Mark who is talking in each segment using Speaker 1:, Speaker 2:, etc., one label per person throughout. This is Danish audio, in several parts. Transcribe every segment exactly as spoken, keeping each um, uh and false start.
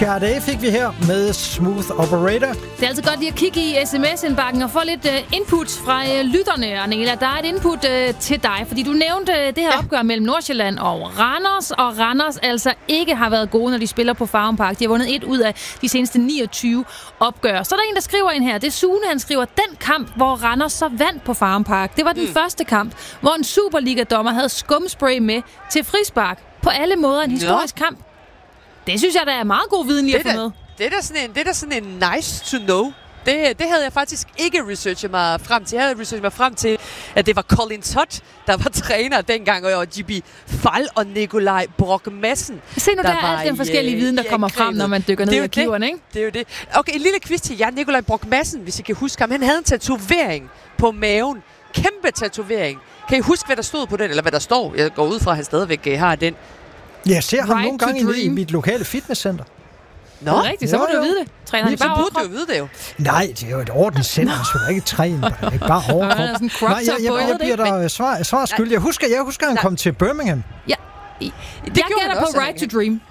Speaker 1: Sade fik vi her med Smooth Operator.
Speaker 2: Det er altid godt lige at kigge i sms-indbakken og få lidt uh, input fra uh, lytterne, Arnela. Der er et input uh, til dig, fordi du nævnte uh, det her ja. opgør mellem Nordsjælland og Randers, og Randers altså ikke har været gode, når de spiller på Farum Park. De har vundet et ud af de seneste niogtyve opgør. Så er der en, der skriver ind her. Det er Sune, han skriver, den kamp, hvor Randers så vandt på Farum Park. Det var den mm. første kamp, hvor en Superliga-dommer havde skumspray med til frispark. På alle måder en historisk ja. kamp. Det synes jeg, der er meget god viden lige at få med.
Speaker 3: Det er da sådan en, det er da sådan en nice to know. Det, det havde jeg faktisk ikke researchet mig frem til. Jeg havde researchet mig frem til, at det var Colin Todd, der var træner dengang, og J B Fall og Nikolaj Brock Madsen.
Speaker 2: Se nu, der, der er al den forskellige viden, der kommer frem, når man dykker ned i arkiverne, ikke?
Speaker 3: Det er jo det. Okay, en lille quiz til jer. Nikolaj Brock Madsen, hvis I kan huske ham. Han havde en tatovering på maven. Kæmpe tatovering. Kan I huske, hvad der stod på den? Eller hvad der står? Jeg går ud fra, at han stadigvæk har den.
Speaker 1: Jeg ser ham right nogle gange i mit lokale fitnesscenter.
Speaker 3: Nå,
Speaker 2: det er rigtigt, så må jo, du vide det. Træner han
Speaker 3: så burde du jo vide det jo.
Speaker 1: Nej, det er jo et ordenscenter, så det er ikke træne. Det er ikke bare overkrop. Nej, jeg, jeg, jeg, jeg bliver der svar, svar skyldig. Jeg husker, jeg husker han kom til Birmingham.
Speaker 2: Ja, det jeg gætter på Right to Dream.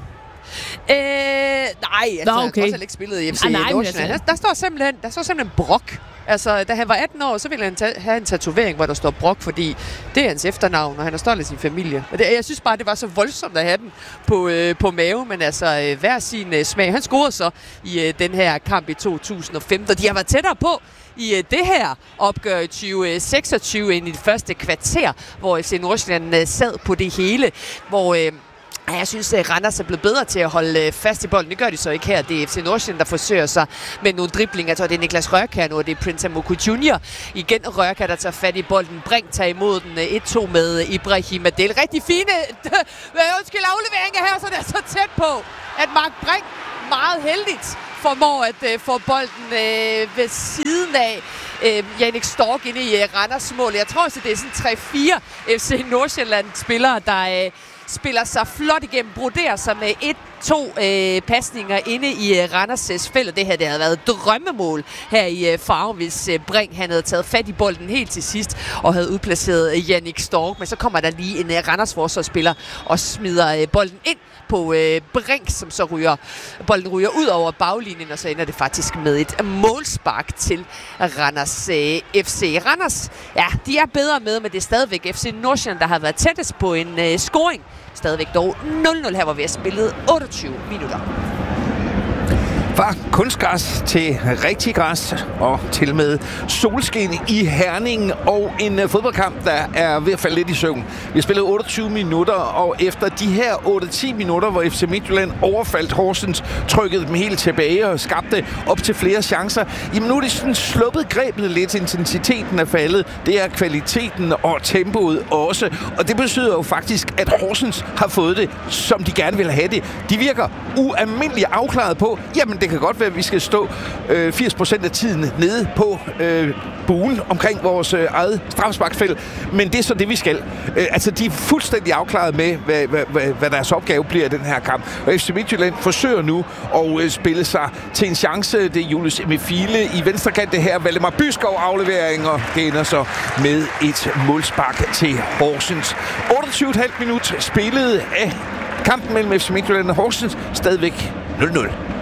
Speaker 3: Øh, nej, altså, Nå, okay. han har ikke spillet i F C ah, Nordsjælland. Der, der står simpelthen, der står simpelthen Brock. Altså, da han var atten år, så ville han ta- have en tatovering, hvor der står Brock, fordi det er hans efternavn, og han er stolt af sin familie. Og det, jeg synes bare, det var så voldsomt at have den på, øh, på mave, men altså, øh, hver sin øh, smag. Han scorede så i øh, den her kamp i to tusind og femten, og de har været tættere på i øh, det her opgør i tyve seksogtyve end i det første kvarter, hvor F C Nordsjælland øh, sad på det hele, hvor... Øh, Jeg synes, at Randers er blevet bedre til at holde fast i bolden. Det gør de så ikke her. Det er F C Nordsjælland, der forsøger sig med nogle driblinger. Jeg tror, det er Niklas Rørkær nu, og det er Prince Amoku junior Igen Rørkær, der tager fat i bolden. Brink tager imod den et to med Ibrahim Adel. Rigtig fine undskyld, afleveringer her, så det er så tæt på, at Mark Brink meget heldigt formår at øh, få bolden øh, ved siden af øh, Jannik Stork inde i øh, Randers mål. Jeg tror også, det er sådan tre fire F C Nordsjælland-spillere, der... Øh, spiller sig flot igennem, broderer sig med et to øh, pasninger inde i øh, Randers' felt, og det her det havde været et drømmemål her i øh, Farum, hvis øh, Brink han havde taget fat i bolden helt til sidst og havde udplaceret øh, Jannik Stork, men så kommer der lige en øh, Randers forsvarsspiller og smider øh, bolden ind på øh, Brink, som så ryger bolden ryger ud over baglinjen, og så ender det faktisk med et målspark til Randers øh, F C. Randers, ja, de er bedre med, men det er stadigvæk F C Nordsjælland, der har været tættest på en øh, scoring. Stadigvæk dog nul nul her, hvor vi har spillet otteogtyve minutter.
Speaker 4: Fra kunstgræs til rigtig græs og til med solskin i Herning og en uh, fodboldkamp, der er ved at falde lidt i søvn. Vi har spillet otteogtyve minutter, og efter de her otte til ti minutter, hvor F C Midtjylland overfaldt Horsens, trykkede dem helt tilbage og skabte op til flere chancer, jamen nu er det sådan sluppet grebet lidt. Intensiteten er faldet. Det er kvaliteten og tempoet også. Og det betyder jo faktisk, at Horsens har fået det, som de gerne vil have det. De virker ualmindeligt afklaret på, jamen det kan godt være, at vi skal stå øh, firs procent af tiden nede på øh, buen omkring vores øh, eget straffesparksfelt, men det er så det, vi skal. Øh, altså, de er fuldstændig afklaret med, hvad, hvad, hvad, hvad deres opgave bliver i den her kamp. Og F C Midtjylland forsøger nu at øh, spille sig til en chance. Det er Julius Emefile i venstre kant, det her Valdemar Byskov aflevering, og det ender så med et målspark til Horsens. otteogtyve komma fem minut spillet af kampen mellem F C Midtjylland og Horsens, stadigvæk nul nul.